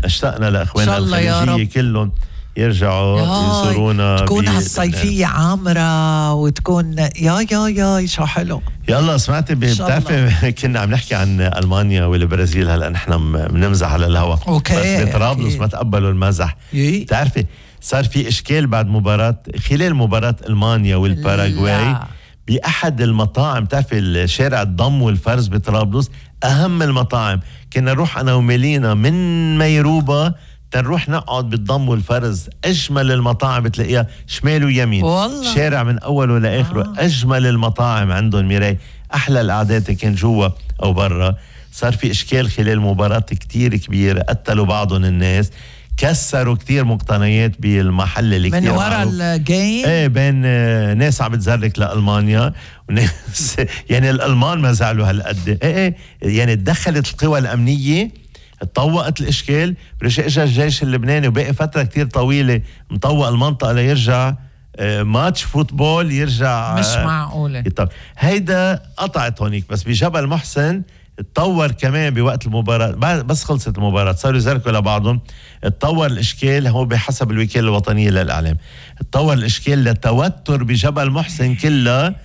اشتقنا لأخواننا الخليجية كلهم يرجعوا يزورونا. تكون هالصيفية عامرة وتكون يا شو حلو. يلا سمعتي بتعرفي كنا عم نحكي عن ألمانيا والبرازيل، هلأ نحن بنمزح على الهواء. أوكي. بس بطرابلس ما تقبلوا المزح. بتعرفي صار في إشكال بعد خلال مباراة ألمانيا والباراغواي بأحد المطاعم. تعرفي الشارع الضم والفرز بطرابلس أهم المطاعم. كنا نروح أنا وميلينا من ميروبا تنروح نقعد بالضم والفرز. أجمل المطاعم بتلاقيها شمال ويمين والله. شارع من أوله لآخره. أجمل المطاعم عندهم ميراي. أحلى القعدات كان جوا أو برا. صار في إشكال خلال مباراة كتير كبيرة، قتلوا بعضهم الناس، كسروا كتير مقتنيات بالمحل اللي كتير من ورا الجيم. ايه بين ناس عم بتزرك لألمانيا وناس يعني الألمان ما زعلوا هالقد. ايه يعني تدخلت القوى الأمنية، اتطوقت الإشكال، رجع اجى الجيش اللبناني وباقي فترة كتير طويلة مطوق المنطقة ليرجع ماتش فوتبول يرجع. مش معقولة. هيدا قطعت هونيك. بس بجبل محسن اتطور كمان بوقت المباراة. بس خلصت المباراة صاروا يزركوا لبعضهم. اتطور الإشكال هو بحسب الوكالة الوطنية للإعلام. اتطور الإشكال لتوتر بجبل محسن كلها.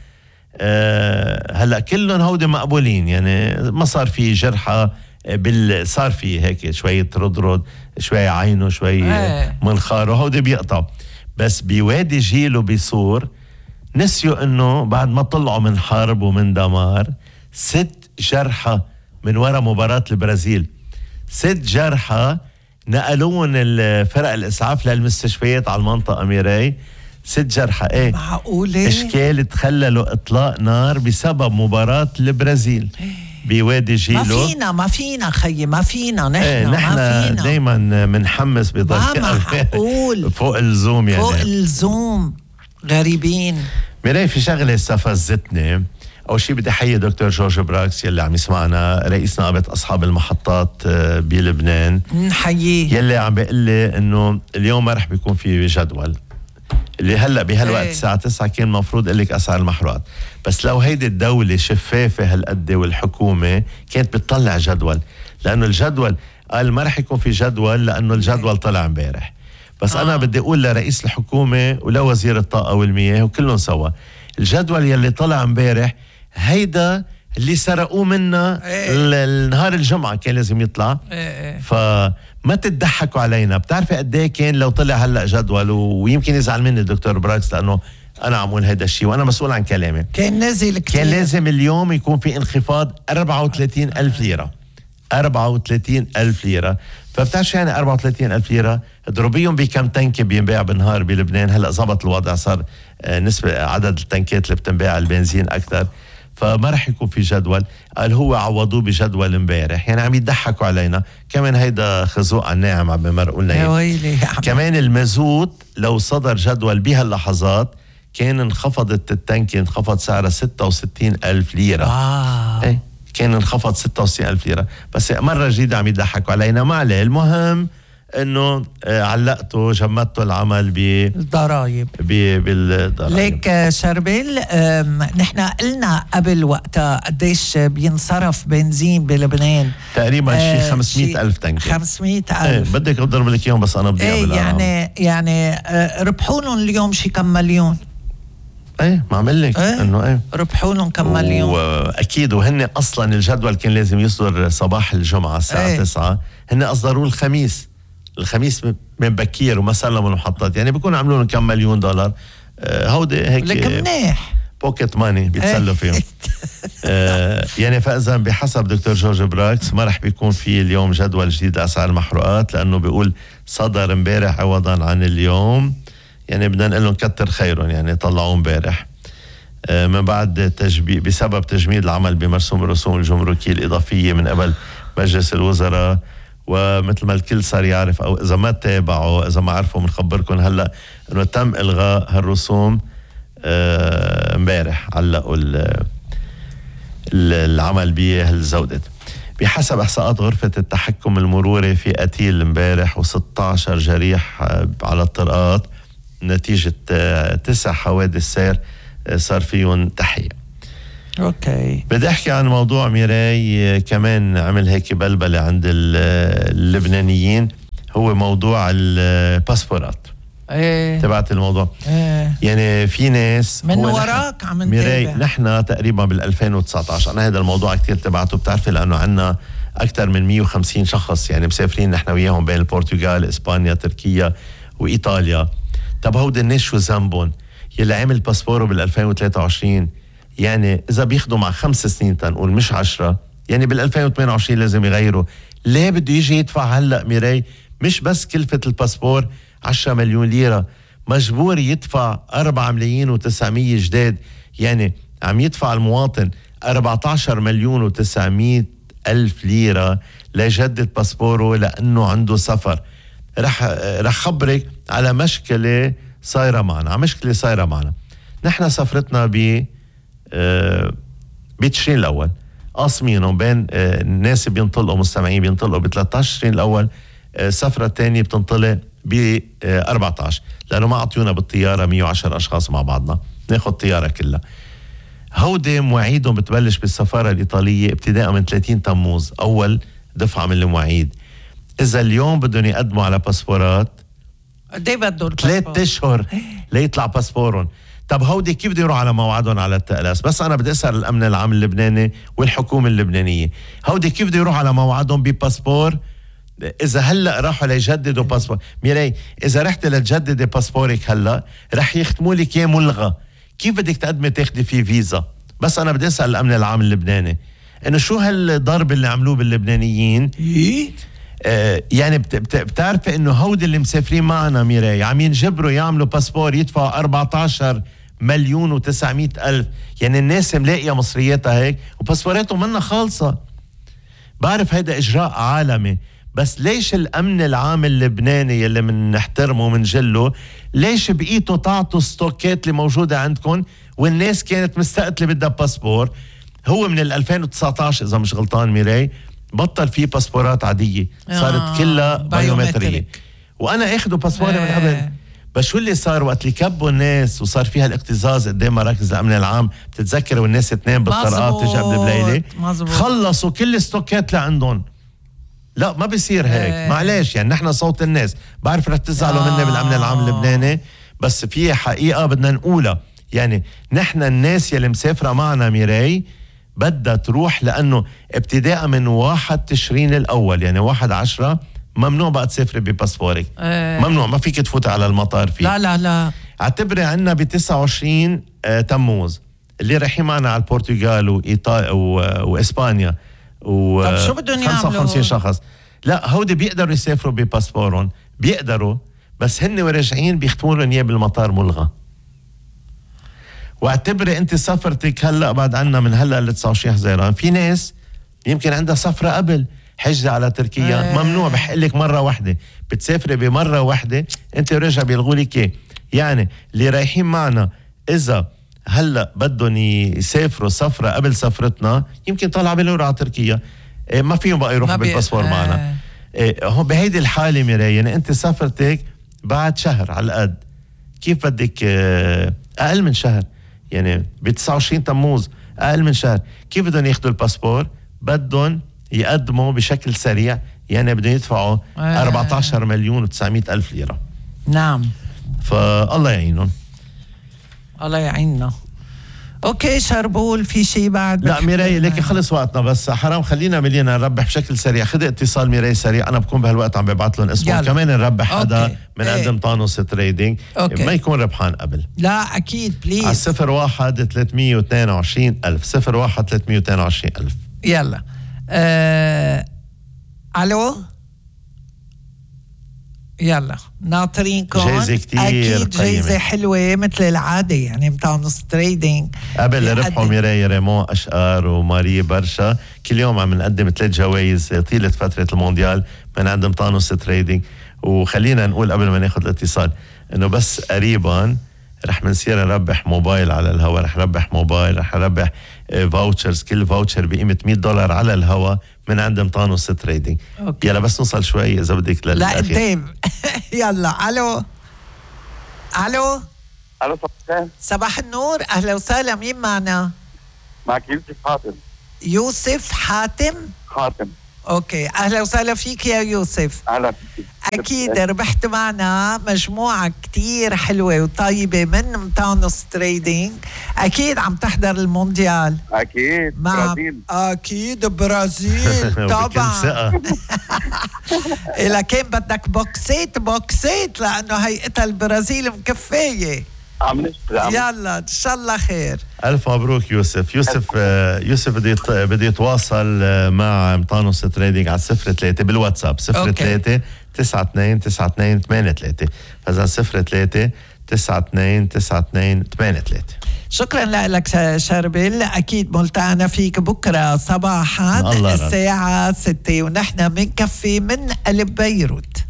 هلأ كلهم هودي مقبولين، يعني ما صار في جرحى صار في هيك شوية رد شوية عينه شوية منخاره هودي بيقطعوا. بس بوادي جيلو بصور نسيوا انه بعد ما طلعوا من حرب ومن دمار 6 جرحى من وراء مباراة البرازيل. 6 جرحى نقلون الفرق الإسعاف للمستشفيات على المنطقة ميراي. 6 جرحى. ايه معقولة. اشكال تخللوا اطلاق نار بسبب مباراة البرازيل بوادي جيلو. ما فينا خيي، ما فينا نحن دايما منحمس بضل فوق الزوم، يعني فوق الزوم غريبين. ميراي في شغلة استفزتني. أول شيء بدي أحيي دكتور جورج براكس يلي عم يسمعنا، رئيس نقابة أصحاب المحطات بلبنان. نحييه. يلي عم بيقول لي إنه اليوم ما رح بيكون في جدول اللي هلأ بهالوقت الساعة 9 كان مفروض قلك أسعار المحروقات. بس لو هيدي الدولة شفافة هالقد والحكومة كانت بتطلع جدول، لأنه الجدول قال ما رح يكون في جدول لأنه الجدول طلع امبارح. بس أنا بدي أقول لرئيس الحكومة ولوزير الطاقة والمياه وكلهم سوا، الجدول يلي طلع امبارح هيدا اللي سرقوه منا النهار الجمعة كان لازم يطلع. فما تتضحكوا علينا. بتعرفي قد ايه كان لو طلع هلا جدول، ويمكن يزعل مني الدكتور براكس لانه انا عم اقول هيدا الشيء وانا مسؤول عن كلامي. كان نازل كتير. كان لازم اليوم يكون في انخفاض 34,000 ليرة. 34,000 ليرة. فبتعرف شو يعني 34,000 ليرة؟ اضربيهم بكم تنكة بينباع بالنهار بلبنان. هلا زبط الوضع، صار نسبة عدد التنكات اللي بتنباع البنزين أكثر. فما رح يكون في جدول. قال هو عوضوه بجدول امبارح. يعني عم يضحكوا علينا كمان. هيدا خزوق على الناعم عم بمرقوا لنا. يا ويلي كمان المازوت لو صدر جدول بهاللحظات كان انخفضت التنكة، انخفض سعرها 66,000 ليرة. ايه كان انخفض 66,000 ليرة. بس مرة جديدة عم يضحكوا علينا. ما عليه، المهم انه علقته جمدته العمل بالضرايب. ليك شربل، نحن قلنا قبل وقتها قديش بينصرف بنزين بلبنان. تقريبا شيء 500,000 تنكة. 500,000. بدك اضرب لك اياهم بس انا بدي يعني ربحوا لهم اليوم شي كم مليون. ما عمل لك انه ربحوا لهم كم مليون. واكيد وهن اصلا الجدول كان لازم يصدر صباح الجمعة الساعة 9. هن اصدروه الخميس من بكير وما سلموا المحطات. يعني بيكون عملوا لهم كم مليون دولار. هودي هيك لك منيح بوكيت ماني بيتسلوا فيهم. يعني فإذا بحسب دكتور جورج براكس ما رح بيكون في اليوم جدول جديد لأسعار المحروقات، لأنه بيقول صدر امبارح عوضا عن اليوم. يعني بدنا نقول لهم كتر خيرهم، يعني طلعوه امبارح من بعد بسبب تجميد العمل بمرسوم الرسوم الجمركية الإضافية من قبل مجلس الوزراء. ومثل ما الكل صار يعرف، او اذا ما تابعوا اذا ما عرفوا بنخبركم هلا انه تم الغاء هالرسوم امبارح. علقوا العمل بهالزودة. بحسب احصاءات غرفة التحكم المروري في قتيل امبارح و16 جريح على الطرقات نتيجة 9 حوادث سير صار فيهم تحية. اوكي. بدي احكي عن موضوع ميراي كمان عمل هيك بلبلة عند اللبنانيين. هو موضوع الباسبورات تبعت الموضوع. يعني في ناس من وراك عم ميراي، نتابع. نحن تقريبا بال2019 انا هذا الموضوع كتير تبعته، بتعرفي لانه عنا اكثر من 150 شخص يعني مسافرين نحن وياهم بين البرتغال، اسبانيا، تركيا وايطاليا. طب هودي الناس شو ذنبهم؟ يلي عامل باسبوره بال2023 يعني اذا بياخدوا مع 5 سنين تنقول مش 10، يعني بال2028 لازم يغيروا. ليه بده يجي يدفع هلا ميراي؟ مش بس كلفة الباسبور 10 مليون ليرة، مجبور يدفع 4 ملايين و900 جداد. يعني عم يدفع المواطن 14 مليون و900 ألف ليرة ليجدد باسبوره لأنه عنده سفر. رح خبرك على مشكلة صايرة معنا. نحن سفرتنا بتشرين الأول قاسمينهم بين الناس بينطلقوا، مستمعين بينطلقوا ب 13 تشرين الأول، سفرة تانية بتنطلق ب 14 لأنه ما عطيونا بالطيارة 110 أشخاص مع بعضنا ناخد طيارة كلها. هودي مواعيدهم بتبلش بالسفارة الإيطالية ابتداء من 30 تموز أول دفعة من المواعيد. إذا اليوم بدهم يقدموا على باسبورات قد ايه بدهم 3 أشهر ليطلع باسبورهم. طب هودي كيف بده يروح على موعدهم على التقلاس؟ بس أنا بدي أسأل الأمن العام اللبناني والحكومة اللبنانية، هودي كيف بده يروح على موعدهم بباسبور إذا هلأ راحوا ليجددوا باسبور؟ ميراي إذا رحت لتجددي باسبورك هلأ رح يختموا لك إياه ملغى، كيف بدك تقدمي تاخدي فيه فيزا؟ بس أنا بدي أسأل الأمن العام اللبناني إنه شو هالضرب اللي عملوه باللبنانيين؟ يعني بتعرف إنه هودي اللي مسافرين معنا ميراي عم ينجبروا يعملوا باسبور يدفعوا 14 مليون و900 ألف. يعني الناس ملاقية مصرياتها هيك وباسبوراتهم منا خالصة. بعرف هيدا إجراء عالمي، بس ليش الأمن العام اللبناني اللي من نحترمه ومن جله ليش بقيتوا تعطوا ستوكات اللي موجودة عندكم والناس كانت مستقتلة بدها باسبور؟ هو من 2019 إذا مش غلطان ميراي بطل فيه باسبورات عادية، صارت كلها بايومترية. وأنا أخذوا باسبوري من قبل. بس شو اللي صار وقت اللي كبوا الناس وصار فيها الاكتظاظ قدام مراكز الأمن العام؟ بتتذكر والناس تنام بالطرقات تجي قبل بليلة، خلصوا كل الستوكات اللي عندهم. لا ما بيصير هيك، معلش يعني نحن صوت الناس. بعرف رح تزعلوا مني بالأمن العام اللبناني، بس في حقيقة بدنا نقولها. يعني نحن الناس يلي مسافرة معنا ميراي بدها تروح، لأنه ابتداء من 1 تشرين الأول يعني 1/10 ممنوع بقى تسافري بباسبورك. ممنوع، ما فيك تفوت على المطار فيه. لا اعتبري عنا ب29 تموز اللي رايحين معنا على البرتغال وإيطاليا وإسبانيا طب شو بدهم يعملوا؟ 55 شخص. لا هودي بيقدروا يسافروا بباسبورهم، بيقدروا، بس هن وراجعين بيختموا لهم اياه بالمطار ملغى. واعتبري انت سفرتك هلا بعد عنا من هلا ل 29 حزيران، في ناس يمكن عندها سفره قبل حجة على تركيا ممنوع، بحق لك مره واحده بتسافري بمره واحده انت ورجع بيلغوا لك. يعني اللي رايحين معنا اذا هلا بدهم يسافروا سفره قبل سفرتنا يمكن طلع بالورا على تركيا ما فيهم بقى يروحوا بالباسبور معنا. هون بهيدي الحاله ميراي يعني انت سفرتك بعد شهر على القد، كيف بدك اقل من شهر يعني ب 29 تموز اقل من شهر، كيف بدهم ياخذوا الباسبور؟ بدهم يقدموا بشكل سريع، يعني بدهم يدفعوا 14 مليون و900 ألف ليرة. نعم، فالله يعينهم. الله يعيننا. اوكي شربول، في شيء بعد؟ لا ميراي ليكي خلص وقتنا، بس حرام خلينا ملينا نربح بشكل سريع. خذ اتصال ميراي سريع، انا بكون بهالوقت عم ببعث لهم اسمه كمان نربح حدا من قدم طانوس تريدينج ما يكون ربحان قبل. لا اكيد بليز. على 01 322 ألف 01 322 ألف. يلا الو، يلا ناطرينكم. جايزة كتير أكيد جايزة حلوة مثل العادة يعني طانوس تريدينج. قبل ربحوا ميراي ريمون أشقار وماري برشا، كل يوم عم نقدم 3 جوائز طيلة فترة المونديال من عندهم طانوس تريدينج. وخلينا نقول قبل ما ناخد الاتصال انه بس قريبا رح منصير نربح موبايل على الهواء، رح نربح موبايل، رح نربح فاوتشرز، كل فاوتشر بقيمة $100 على الهواء من عندهم طانوس تريدينج. يلا بس نوصل شوي إذا بدك لا قدام. يلا الو الو الو صباح النور، اهلا وسهلا. مين معنا؟ معك يوسف حاتم. يوسف حاتم. اوكي، اهلا وسهلا فيك يا يوسف. اهلا. اكيد ربحت معنا مجموعه كتير حلوه وطيبه من مطانوس تريدينج. اكيد عم تحضر المونديال. اكيد برازيل. اكيد برازيل طبعا. اذا كان بدك بوكسيت لانه هيئتها البرازيل مكفيه. عم نشتغل. يلا ان شاء الله خير. الف مبروك يوسف. يوسف بدي يتواصل مع مطانوس تريدينج على 03 بالواتساب 03 92 92 83. فاذا 03 92 92 83. شكرا لك شربل. اكيد ملتقانا فيك بكره صباحا الساعه 6 ونحن منكفي من قلب بيروت.